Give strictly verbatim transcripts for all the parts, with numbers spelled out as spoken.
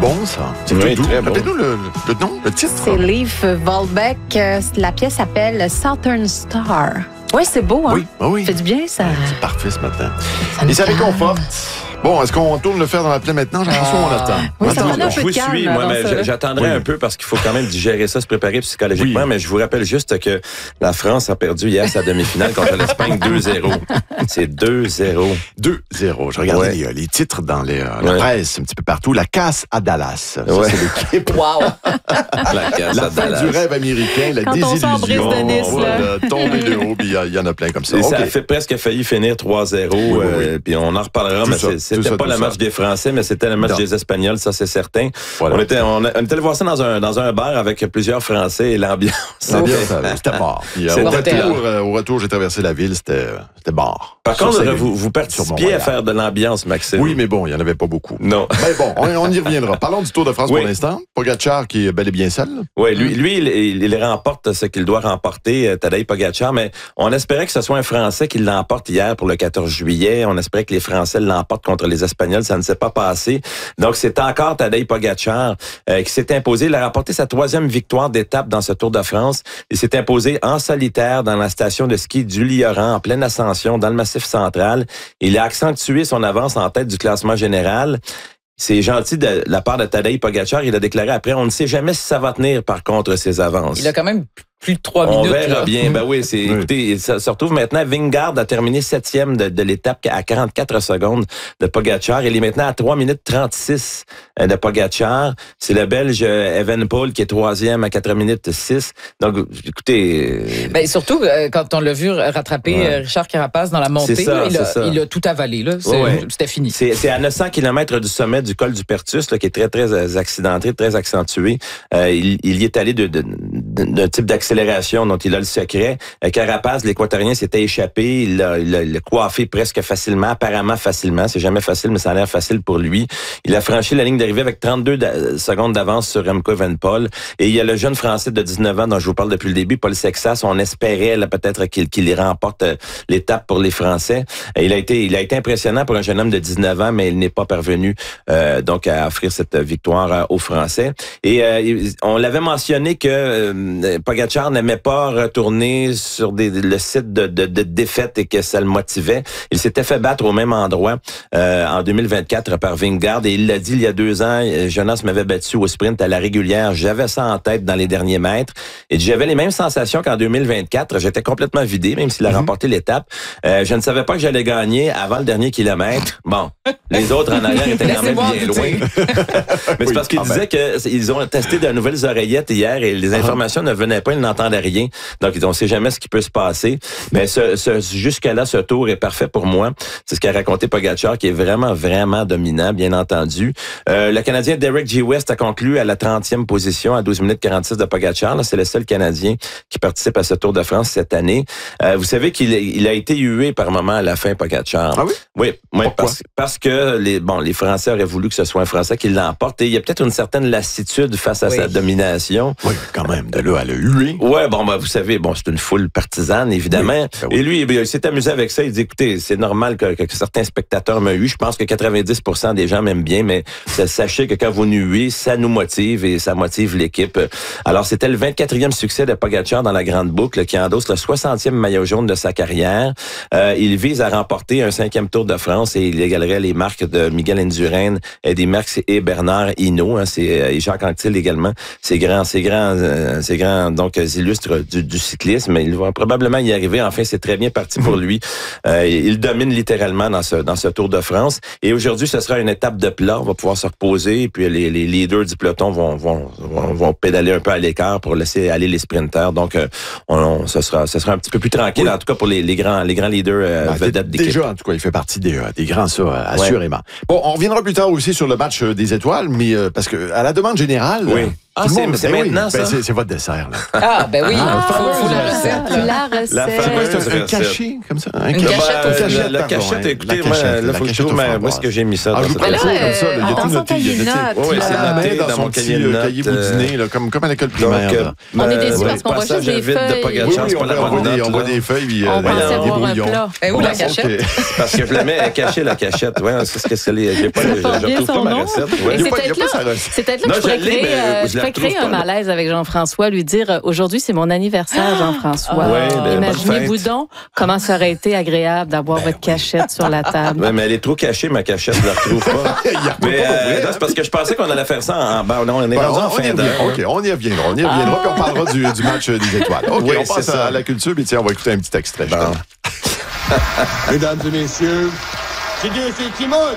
bon, ça. C'est oui, tout doux. très bon. Rappelez-nous le, le, le nom, le titre. C'est Leif Volbeck. La pièce s'appelle Southern Star. Oui, c'est beau, hein? Oui, oui, oui. Ça fait du bien, ça. Ouais, c'est parfait ce matin. Ça Et ça calme. réconforte. Bon, est-ce qu'on tourne le fer dans la plaie maintenant, Jean-François, ou on attend? Oui, On ça attend. va, là. Un Je peu vous de calme suis, moi, avant mais ça. j'attendrai Oui. un peu parce qu'il faut quand même digérer ça, se préparer psychologiquement. Oui. Mais je vous rappelle juste que la France a perdu hier sa demi-finale contre l'Espagne deux zéro. C'est deux zéro. deux zéro. Je regardais Ouais. les, les titres dans les, euh, la Ouais. presse un petit peu partout. La casse à Dallas. Ça, Ouais. c'est l'équipe. Wow! La casse La à fin Dallas. du rêve américain, la Quand on sort en brise désillusion. de Nice, là. Voilà, tombé de haut, puis il y a- il y, en a plein comme ça. Et ça OK. a fait presque failli finir trois zéro. Oui, oui, oui. euh, puis on en reparlera, Tout mais ça, c'est- tout c'était ça, pas tout le ça. match des Français, mais c'était le match Non. des Espagnols, ça c'est certain. Voilà. On était, on, a- on était allé voir ça dans un, dans un bar avec plusieurs Français et l'ambiance. L'ambiance, c'était- euh, c'était mort. Puis, euh, C'était au, mortel. retour, euh, au retour, j'ai traversé la ville, c'était c'était mort. Par Sur contre, Saint-Denis, vous, vous sur participiez Mont-Royal. à faire de l'ambiance, Maxime. Oui, mais bon, il n'y en avait pas beaucoup. Non. Mais bon, on, on y reviendra. Parlons du Tour de France Oui. pour l'instant. Pogacar qui est bel et bien seul. Oui, lui, lui il, il, il remporte ce qu'il doit remporter, euh, Tadej Pogacar, mais on espérait que ce soit un Français qui l'emporte hier pour le quatorze juillet. On espérait que les Français l'emportent contre les Espagnols. Ça ne s'est pas passé. Donc, c'est encore Tadej Pogacar euh, qui s'est imposé. Il a remporté sa troisième victoire d'étape dans ce Tour de France. Il s'est imposé en solitaire dans la station de ski du Lioran, en pleine ascension, dans le Massif central. Il a accentué son avance en tête du classement général. C'est gentil de la part de Tadej Pogacar. Il a déclaré après, on ne sait jamais si ça va tenir, par contre, ses avances. Il a quand même plus de trois On minutes. verra là. bien. Ben oui, c'est, Oui. écoutez, ça se retrouve maintenant. Vingegaard a terminé septième de, de l'étape à quarante-quatre secondes de Pogacar. Il est maintenant à trois minutes trente-six euh, de Pogacar. C'est le Belge euh, Evenepoel qui est troisième à quatre minutes six. Donc, écoutez. euh, Ben, surtout, euh, quand on l'a vu rattraper Ouais. euh, Richard Carapace dans la montée, C'est ça, là, il, a, c'est ça. il a tout avalé. Là. C'est- Ouais. C'était fini. C'est, c'est à neuf cents kilomètres du sommet du col du Pertus, là, qui est très, très euh, accidenté, très accentué. Euh, il, il y est allé de, de, de- d'un type d'accélération dont il a le secret. Euh, Carapace, l'Équatorien, s'était échappé. Il l'a, il l'a- il l'a coiffé presque facilement, apparemment facilement. C'est jamais facile, mais ça a l'air facile pour lui. Il a franchi la ligne d'arrivée avec trente-deux d'a- secondes d'avance sur Remco Evenepoel. Et il y a le jeune Français de dix-neuf ans dont je vous parle depuis le début, Paul Sexas. On espérait là, peut-être qu'il, qu'il remporte euh, l'étape pour les Français. Et il a été, il a été impressionnant pour un jeune homme de dix-neuf ans, mais il n'est pas parvenu euh, donc à offrir cette victoire euh, aux Français. Et euh, il- on l'avait mentionné que euh, Pogacar n'aimait pas retourner sur des, le site de, de, de défaite et que ça le motivait. Il s'était fait battre au même endroit euh, en deux mille vingt-quatre par Vingegaard et il l'a dit il y a deux ans, euh, Jonas m'avait battu au sprint à la régulière. J'avais ça en tête dans les derniers mètres et j'avais les mêmes sensations qu'en deux mille vingt-quatre. J'étais complètement vidé, même s'il a Mm-hmm. remporté l'étape. Euh, je ne savais pas que j'allais gagner avant le dernier kilomètre. Bon, les autres en arrière étaient quand même Laissez-moi bien douter. loin. Mais c'est parce qu'il quand disait qu'ils ont testé de nouvelles oreillettes hier et les informations ne venaient pas, ils n'entendaient rien. Donc, on ne sait jamais ce qui peut se passer. Mais ce, ce, jusque-là, ce tour est parfait pour moi. C'est ce qu'a raconté Pogacar, qui est vraiment, vraiment dominant, bien entendu. Euh, le Canadien Derek G. West a conclu à la trentième position, à douze minutes quarante-six de Pogacar. Là, c'est le seul Canadien qui participe à ce Tour de France cette année. Euh, vous savez qu'il il a été hué par moment à la fin, Pogacar. Ah oui? Oui, oui Pourquoi? parce, parce que les, bon, les Français auraient voulu que ce soit un Français qui l'emporte. Et il y a peut-être une certaine lassitude face à Oui. sa domination. Oui, quand même, de là à le huer. Ouais, bon, ben, vous savez, bon, c'est une foule partisane, évidemment. Oui, ben oui. Et lui, eh bien, il s'est amusé avec ça. Il dit, écoutez, c'est normal que, que certains spectateurs m'aient eu. Je pense que quatre-vingt-dix pour cent des gens m'aiment bien, mais sachez que quand vous nous huez, ça nous motive et ça motive l'équipe. Alors, c'était le vingt-quatrième succès de Pogacar dans la grande boucle qui endosse le soixantième maillot jaune de sa carrière. Euh, il vise à remporter un cinquième Tour de France et il égalerait les marques de Miguel Indurain, Eddy Merckx et Bernard Hinault. Hein, c'est, et Jacques Anquetil également. Ces grands, ces grands, euh, ces grands donc illustres du, du cyclisme. Il va probablement y arriver. Enfin, c'est très bien parti pour lui. Euh, il domine littéralement dans ce dans ce Tour de France. Et aujourd'hui, ce sera une étape de plat. On va pouvoir se reposer. Et puis les, les leaders du peloton vont, vont vont vont pédaler un peu à l'écart pour laisser aller les sprinteurs. Donc, euh, on, on, ce sera ce sera un petit peu plus tranquille. Oui. En tout cas pour les, les grands les grands leaders euh, Ben, vedettes d'équipe. déjà, en tout cas, il fait partie des, euh, des grands, ça, euh, assurément. Bon, on reviendra plus tard aussi sur le match euh, des étoiles, mais euh, parce que à la demande générale, Oui. euh, Ah, Tout le c'est, monde- c'est ben oui, maintenant, ben ça? c'est, c'est votre dessert, là. Ah, ben oui, il Ah, faut, faut la c'est recette. ça, là. La recette. La C'est quoi, c'est un, un recette. cachet, comme ça? Un Une cachet? cachette, Ben, au cachette, la, la pardon, cachette, hein. écoutez, La moi, cachette, là, la faut que je cachette trouve au ma, framboise. où est-ce que j'ai mis ça? Ah, dans je vous cette prends Mais là, ça comme ça, là. Il y a euh, tout en noté. passant, Il y a il y a noté. une note, Oui, là. c'est Ah, noté mais dans dans son mon petit cahier de euh, notes, cahier euh, boudiné, là, comme, comme à l'école Donc, primaire. euh, là. On est euh, déçus ouais, parce qu'on voit passage juste des à vide de pas feuilles. de Oui, chance oui, pour on la voit, on voit bonne des, note, on voit là. des feuilles, puis, On euh, pensait des voir un brouillons. plat. Eh oui, Bon, la cachette. ok. Parce que je la mets cachée, la cachette. Ouais, c'est ce que c'est les. J'ai pas, je, porte je bien retrouve son pas ma nom. recette. Et Ouais. Il y a c'est pas- il y a peut-être pas là, sa recette. c'est peut-être là Non, que je je pourrais l'ai, créer, mais, euh, euh, je je la pourrais créer retrouve un pas, là. malaise avec Jean-François, lui dire euh, aujourd'hui c'est mon anniversaire, Jean-François. Ouais, ben, bonne Imaginez-vous fête. donc comment ça aurait été agréable d'avoir votre cachette sur la table. Ouais, mais elle est trop cachée, ma cachette, je la retrouve pas. Il y a pas Mais pour euh, vrai. non, c'est parce que je pensais qu'on allait faire ça en. Ben, non, on est Bon, rendu en on, y fin revient. d'heure. OK, on y reviendra. On y reviendra, puis on parlera du, du match des étoiles. OK, Oui, on passe c'est ça. à la culture, puis tiens, on va écouter un petit extrait. Bon. justement. Mesdames et messieurs, c'est Dieu, c'est Timos.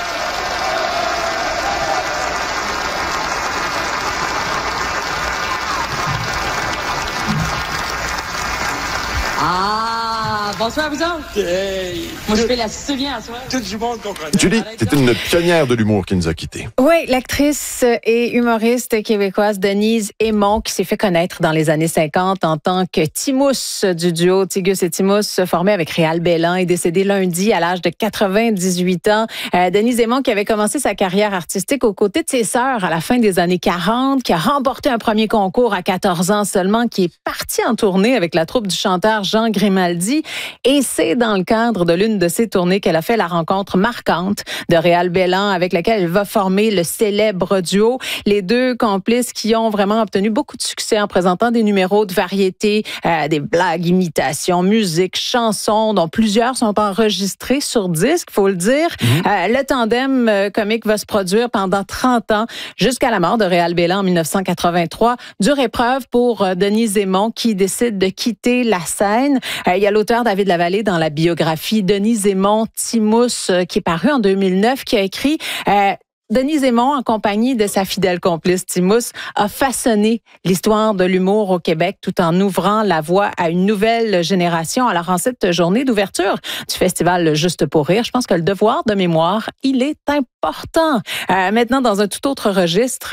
Ah, bonsoir à vous autres. Hey, Moi, je fais la souviens à soir. tout du monde comprend. Julie, c'est une pionnière de l'humour qui nous a quittés. Oui, l'actrice et humoriste québécoise Denise Aymon, qui s'est fait connaître dans les années cinquante en tant que Timous du duo Tigus et Timous, formé avec Réal Bellan, est décédée lundi à l'âge de quatre-vingt-dix-huit ans. Euh, Denise Aymon, qui avait commencé sa carrière artistique aux côtés de ses sœurs à la fin des années quarante, qui a remporté un premier concours à quatorze ans seulement, qui est partie en tournée avec la troupe du chanteur Jean Grimaldi. Et c'est dans le cadre de l'une de ces tournées qu'elle a fait la rencontre marquante de Réal Bellan, avec laquelle elle va former le célèbre duo. Les deux complices qui ont vraiment obtenu beaucoup de succès en présentant des numéros de variété, euh, des blagues, imitations, musique, chansons, dont plusieurs sont enregistrés sur disque, faut le dire. Mmh. Euh, le tandem euh, comique va se produire pendant trente ans, jusqu'à la mort de Réal Bellan en mille neuf cent quatre-vingt-trois. Dure épreuve pour euh, Denise Aymon, qui décide de quitter la scène. Euh, il y a l'auteur David Lavallée dans la biographie Denise Aymon, Timous, euh, qui est paru en deux mille neuf, qui a écrit euh, Denise Aymon, en compagnie de sa fidèle complice Timous, a façonné l'histoire de l'humour au Québec tout en ouvrant la voie à une nouvelle génération. Alors, en cette journée d'ouverture du festival Juste pour rire, je pense que le devoir de mémoire, il est important. Euh, maintenant, dans un tout autre registre...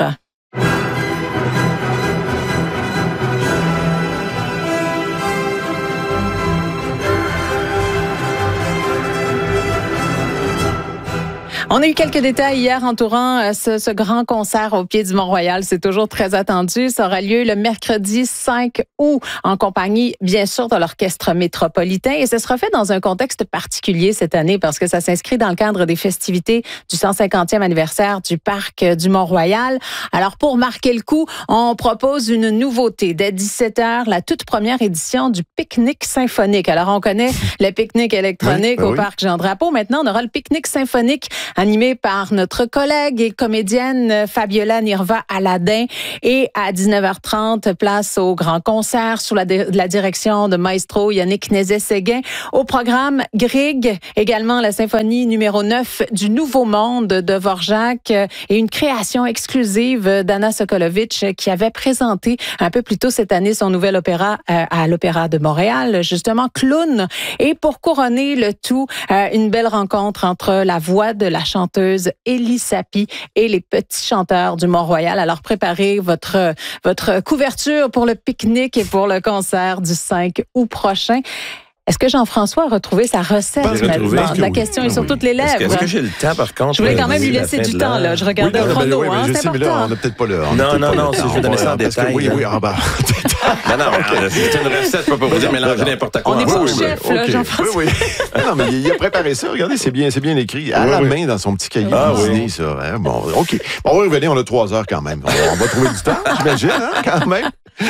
On a eu quelques détails hier entourant euh, ce, ce grand concert au pied du Mont-Royal. C'est toujours très attendu. Ça aura lieu le mercredi cinq août en compagnie, bien sûr, de l'Orchestre métropolitain. Et ce sera fait dans un contexte particulier cette année parce que ça s'inscrit dans le cadre des festivités du cent cinquantième anniversaire du Parc du Mont-Royal. Alors, pour marquer le coup, on propose une nouveauté. Dès dix-sept heures, la toute première édition du pique-nique symphonique. Alors, on connaît le pique-nique électronique oui, ben au oui. Parc Jean-Drapeau. Maintenant, on aura le pique-nique symphonique animé par notre collègue et comédienne Fabiola Nirva Aladin. Et à dix-neuf heures trente, place au grand concert sous la, la direction de maestro Yannick Nézet-Séguin. Au programme, Grieg, également la symphonie numéro neuf du Nouveau Monde de Dvorak et une création exclusive d'Anna Sokolovic qui avait présenté un peu plus tôt cette année son nouvel opéra euh, à l'Opéra de Montréal, justement Clown. Et pour couronner le tout, euh, une belle rencontre entre la voix de la chanteuse Élie Sapi et les petits chanteurs du Mont-Royal. Alors, préparez votre, votre couverture pour le pique-nique et pour le concert du cinq août prochain. Est-ce que Jean-François a retrouvé sa recette Pas retrouvé, maintenant? est-ce que La oui? question est Ah sur oui. toutes les Est-ce que, lèvres. est-ce que j'ai le temps, par contre? Je voulais quand même lui d'ici la laisser fin du de temps, l'heure? là. Je regardais Oui, le non, ben chrono, oui, oui, hein. je C'est sais, mais là, important. on n'a peut-être pas l'heure. on a Non, peut-être non, pas non, le si temps. je veux donner On ça en va- parce que détail, Oui, là. oui, ah bah. Non, non, c'est une recette, je peux pas vous dire mélanger n'importe quoi. On est ensemble. pas chef, là, OK. Jean-François. Oui, oui. Non, mais il a préparé ça. Regardez, c'est bien, c'est bien écrit. À Oui, la oui. main dans son petit cahier Ah, de dîner, oui. ça. Hein, bon, OK. Bon, on va revenir, on a trois heures quand même. On va, on va trouver du temps, j'imagine, hein, quand même.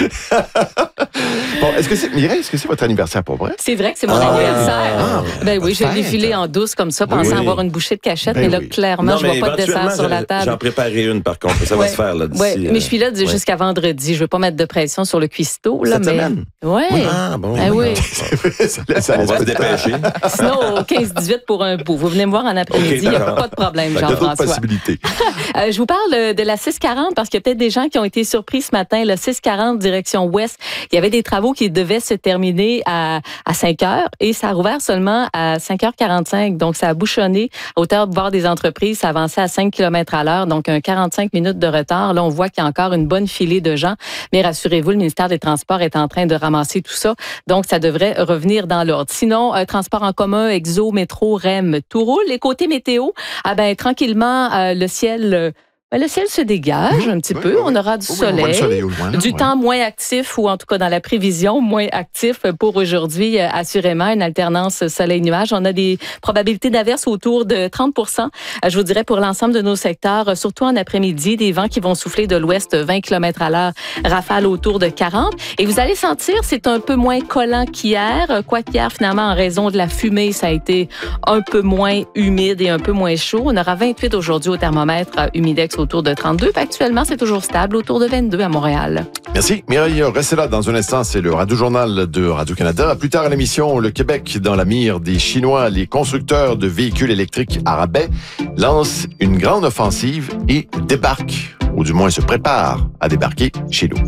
Bon, est-ce que c'est, Mireille, est-ce que c'est votre anniversaire pour vrai? C'est vrai que c'est mon Ah. anniversaire. Ah. Ben oui, je l'ai Fête. filé en douce comme ça, Oui, pensant oui. avoir une bouchée de cachette, Ben mais là, oui. clairement, Non, je vois mais pas de dessert éventuellement, sur la j'en- table. J'en préparerai une, par contre. Ça va Ouais. se faire, là, d'ici. Ouais, mais je suis là euh, ouais. jusqu'à vendredi. Je veux pas mettre de pression sur le cuistot, là, Cette mais. semaine? Ouais. Ah, bon. Ah oui. ça laisse, ça On laisse va pas se de temps. dépêcher. Sinon, au quinze dix-huit pour un bout. Vous venez me voir en après-midi, OK, il n'y a d'accord. pas de problème, Il y a d'autres Jean-François. possibilités. Euh, je vous parle de la six quarante parce qu'il y a peut-être des gens qui ont été surpris ce matin. Le six quarante direction ouest, il y avait avait des travaux qui devaient se terminer à, à cinq heures et ça a rouvert seulement à cinq heures quarante-cinq. Donc, ça a bouchonné à hauteur de bord des entreprises. Ça avançait à cinq kilomètres à l'heure, donc un quarante-cinq minutes de retard. Là, on voit qu'il y a encore une bonne filée de gens. Mais rassurez-vous, le ministère des Transports est en train de ramasser tout ça. Donc, ça devrait revenir dans l'ordre. Sinon, euh, transport en commun, Exo, métro, R E M, tout roule. Les côtés météo, ah ben tranquillement, euh, le ciel... Euh, Le ciel se dégage un petit oui, peu. Oui, on aura du oui, soleil, on du, soleil au loin, là, du oui. temps moins actif, ou en tout cas dans la prévision, moins actif pour aujourd'hui, euh, assurément. Une alternance soleil-nuage. On a des probabilités d'averses autour de trente pour cent, euh, je vous dirais, pour l'ensemble de nos secteurs, euh, surtout en après-midi. Des vents qui vont souffler de l'ouest vingt kilomètres à l'heure, rafale autour de quarante. Et vous allez sentir, c'est un peu moins collant qu'hier. Quoi qu'hier, finalement, en raison de la fumée, ça a été un peu moins humide et un peu moins chaud. On aura vingt-huit aujourd'hui au thermomètre, euh, humidex autour de trente-deux. Puis actuellement, c'est toujours stable, autour de vingt-deux à Montréal. Merci. Mireille, restez là dans un instant. C'est le Radio-Journal de Radio-Canada. Plus tard à l'émission, le Québec dans la mire des Chinois. Les constructeurs de véhicules électriques à rabais lancent une grande offensive et débarquent, ou du moins se préparent à débarquer chez nous.